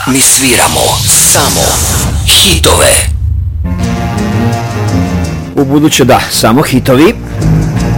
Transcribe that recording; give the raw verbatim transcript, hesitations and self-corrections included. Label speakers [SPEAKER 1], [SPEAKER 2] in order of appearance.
[SPEAKER 1] Mi sviramo samo hitove.
[SPEAKER 2] U buduće da, samo hitovi.